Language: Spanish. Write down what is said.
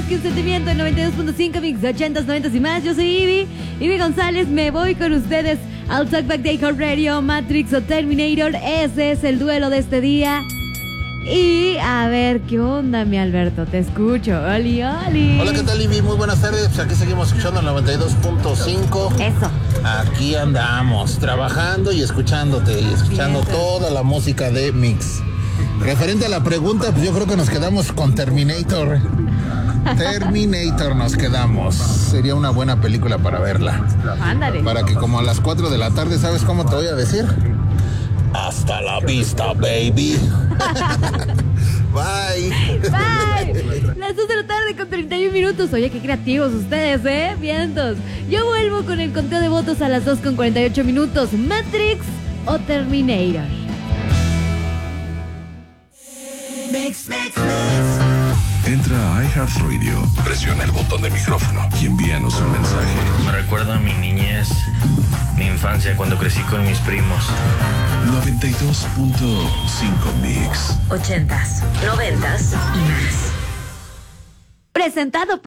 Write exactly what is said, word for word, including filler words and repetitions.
que un sentimiento en noventa y dos punto cinco, mix ochentas, noventas y más. Yo soy Ivy, Ivy González. Me voy con ustedes al Talkback de iHeart Radio, Matrix o Terminator. Ese es el duelo de este día. Y a ver, ¿qué onda, mi Alberto? Te escucho. Oli, oli. Hola, ¿qué tal, Ivy? Muy buenas tardes. Pues aquí seguimos escuchando el noventa y dos punto cinco. Eso. Aquí andamos, trabajando y escuchándote y escuchando Bien. toda la música de Mix. Referente a la pregunta, pues yo creo que nos quedamos con Terminator. Terminator nos quedamos. Sería una buena película para verla. Ándale. Para que como a las cuatro de la tarde, ¿sabes cómo te voy a decir? Hasta la vista, baby. Bye. Bye. Las dos de la tarde con treinta y un minutos. Oye, qué creativos ustedes, ¿eh? Vientos. Yo vuelvo con el conteo de votos a las dos con cuarenta y ocho minutos. ¿Matrix o Terminator? Mix, mix, mix. Entra a iHeartRadio, presiona el botón de micrófono y envíanos un mensaje. Me recuerda a mi niñez, mi infancia, cuando crecí con mis primos. noventa y dos punto cinco Mix. Ochentas, noventas y más. Presentado por